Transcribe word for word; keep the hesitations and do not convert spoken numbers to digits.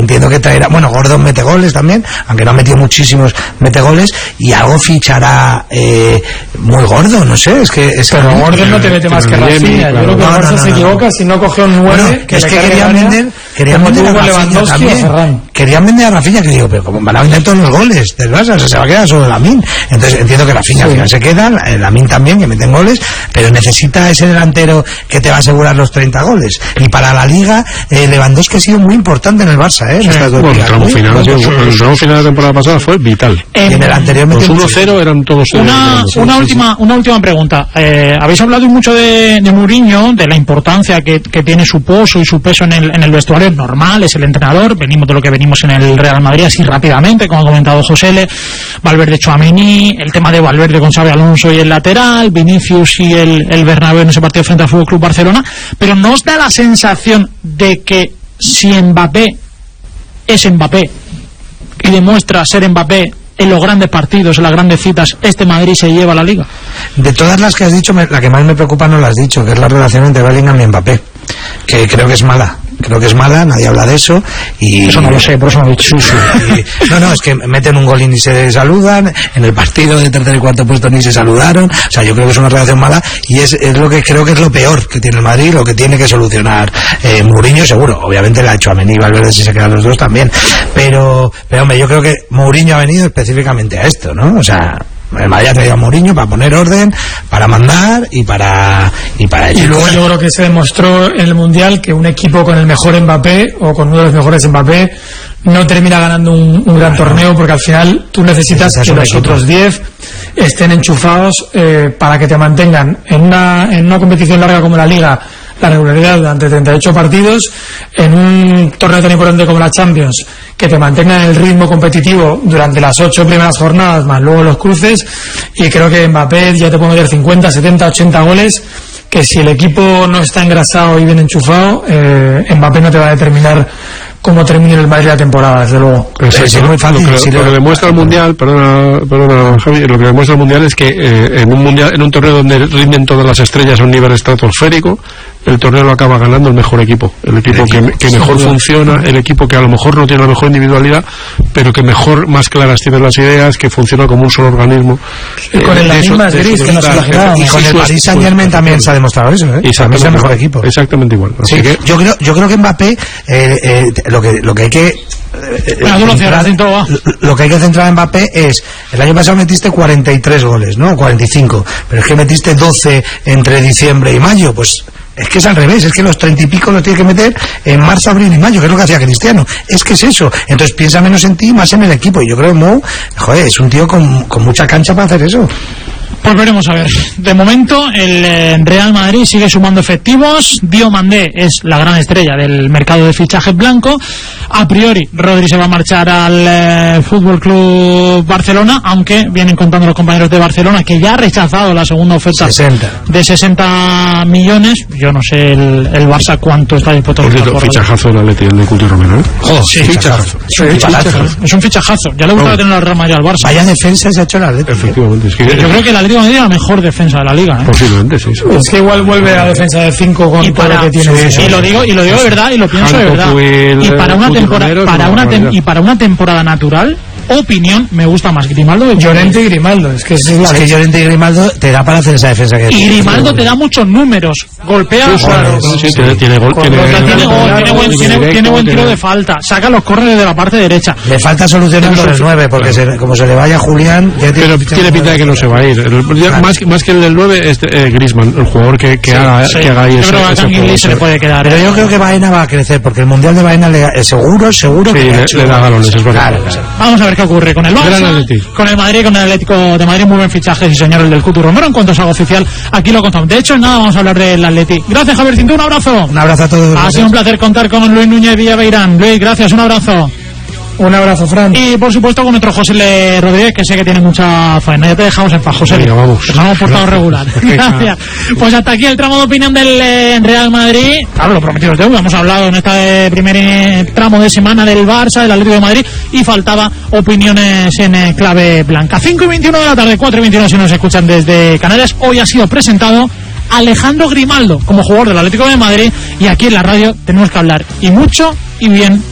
entiendo que traerá, bueno, Gordon mete goles también, aunque no ha metido muchísimos, mete goles, y algo fichará eh, muy gordo, no sé, es que... Es pero que Gordon no te mete más que Rafinha, yo creo que el Barça se equivoca si no coge un nueve, bueno, que es que querían vender, querían vender a Rafinha también, querían vender a Rafinha, que digo, pero como van a vender todos los goles del Barça, o sea, se va a quedar solo Lamine, entonces entiendo que Rafinha sí. al final se queda, Lamine también, que meten goles, pero necesita ese delantero que te va a asegurar los treinta goles, y para la Liga, eh, Lewandowski ha sido muy importante en el Barça, eh, sí. bueno, el tramo final, el tramo final de la temporada pasada fue vital, eh, y en el anterior los uno cero eran todos una, una última una última pregunta, eh, habéis hablado mucho de, de Mourinho, de la importancia que, que tiene su pozo y su peso en el, en el vestuario, es normal, es el entrenador, venimos de lo que venimos en el Real Madrid así rápidamente, como ha comentado José L, Valverde, Tchouaméni, el tema de Valverde con Xabi Alonso y el lateral, Vinicius y el, el Bernabéu en ese partido frente al F C Barcelona, pero ¿no os da la sensación de que si Mbappé es Mbappé y demuestra ser Mbappé en los grandes partidos, en las grandes citas, este Madrid se lleva la Liga? De todas las que has dicho, me, la que más me preocupa no la has dicho, que es la relación entre Bellingham y Mbappé, que creo que es mala. Creo que es mala, nadie habla de eso y eso no lo sé, por eso no lo he dicho. Y, no, no, es que meten un gol y ni se saludan, en el partido de tercer y cuarto puesto ni se saludaron, o sea, yo creo que es una relación mala y es, es lo que creo que es lo peor que tiene el Madrid, lo que tiene que solucionar eh, Mourinho, seguro, obviamente le ha hecho a Mení y Valverde si se quedan los dos también, pero, pero hombre, yo creo que Mourinho ha venido específicamente a esto, ¿no? O sea, el Madrid ha traído a Mourinho para poner orden, para mandar y para y para y luego yo creo que se demostró en el Mundial que un equipo con el mejor Mbappé o con uno de los mejores Mbappé no termina ganando un, un gran torneo, porque al final tú necesitas que los otros diez estén enchufados eh, para que te mantengan en una, en una competición larga como la Liga, la regularidad durante treinta y ocho partidos, en un torneo tan importante como la Champions, que te mantengan el ritmo competitivo durante las ocho primeras jornadas, más luego los cruces, y creo que Mbappé ya te puede meter cincuenta, setenta, ochenta goles, que si el equipo no está engrasado y bien enchufado, eh, Mbappé no te va a determinar cómo termine el Madrid la temporada, desde luego. Es, es, es muy fácil. Lo que, si lo, lo que demuestra el Mundial, perdona, perdona Javi, lo que demuestra el Mundial es que eh, en un mundial, en un torneo donde rinden todas las estrellas a un nivel estratosférico, el torneo lo acaba ganando el mejor equipo, el equipo, el equipo que, que mejor funciona, el equipo que a lo mejor no tiene la mejor individualidad, pero que mejor, más claras tiene las ideas, que funciona como un solo organismo. Y con el Real Madrid, que no se lo ha generado. Y con el Paris Saint-Germain también se ha demostrado eso, ¿eh? Y también es el mejor equipo. Exactamente igual. Sí, que, yo creo, yo creo que Mbappé, eh, eh, lo que, lo que hay que Eh, bueno, tú lo, cierras, centrar, lo que hay que centrar en Mbappé es, el año pasado metiste cuarenta y tres goles, ¿no? cuarenta y cinco, pero es que metiste doce entre diciembre y mayo, pues es que es al revés, es que los treinta y pico los tiene que meter en marzo, abril y mayo, que es lo que hacía Cristiano, es que es eso, entonces piensa menos en ti, más en el equipo, y yo creo que Mou, joder, es un tío con, con mucha cancha para hacer eso. Pues veremos a ver. De momento el Real Madrid sigue sumando efectivos. Diomandé es la gran estrella del mercado de fichajes blanco. A priori Rodri se va a marchar al eh, F C Club Barcelona, aunque vienen contando los compañeros de Barcelona que ya ha rechazado la segunda oferta sesenta de sesenta millones. Yo no sé el, el Barça cuánto está dispuesto a pagar. Fichajazo del Atleti, el de Cuti Romero, ¿eh? Oh, sí, fichajazo. Es un fichajazo. Es un fichajazo. Ya le gustaba oh. tener al Real Madrid al Barça. Vaya defensa se ha hecho el Atleti. Efectivamente. Es que yo creo que el Atlético de Madrid es la mejor defensa de la Liga, ¿eh? Posiblemente, sí. sí. Es que igual vuelve a defensa de cinco con y para, todo lo que tiene. Sí, y lo digo, y lo digo de verdad, y lo pienso de verdad. Y para una temporada, para una tem y para una temporada natural, opinión, me gusta más Grimaldo que Llorente y Grimaldo. Es que es, es que Llorente y Grimaldo te da para hacer esa defensa que y Grimaldo te da muchos números, golpea, sí, claro, sí, sí, tiene, tiene gol, tiene, tiene gol, tiene buen, tiene, tiene buen tiro de falta, saca los córneres de la parte derecha. Le falta solucionar con el nueve, porque se, como se le vaya Julián, ya tiene, pero tiene pinta de que no se va a ir. El, ya, claro. más, más que el del nueve, este, eh, Griezmann, el jugador que, que, sí, haga, sí. que haga ahí ese, ese juego. Se le puede quedar. Pero yo creo que Baena va a crecer, porque el Mundial de Baena le, eh, seguro, seguro sí, que le, le da galones, es verdad. Claro, claro. Vamos a ver qué ocurre con el Barça, con el Madrid, con el Atlético de Madrid. Muy buen fichaje, sí señor, el del Cuti Romero. En cuanto es algo oficial, aquí lo contamos. De hecho, nada, vamos a hablar del Atleti. Gracias, Javier Cinto, un abrazo. Un abrazo a todos. Ha sido un placer contar con Luis Núñez Villaveirán. Luis, gracias, un abrazo. Un abrazo, Fran. Y por supuesto con nuestro José L. Rodríguez, que sé que tiene mucha faena. Ya te dejamos en paz, José. Venga, vamos. Nos hemos portado regular. Gracias. Pues hasta aquí el tramo de opinión del eh, Real Madrid. Claro, lo prometido es deuda. Hemos hablado en este primer eh, tramo de semana del Barça, del Atlético de Madrid, y faltaba opiniones en eh, clave blanca. cinco y veintiuno de la tarde, cuatro y veintiuno si nos escuchan desde Canarias. Hoy ha sido presentado Alejandro Grimaldo como jugador del Atlético de Madrid, y aquí en la radio tenemos que hablar y mucho y bien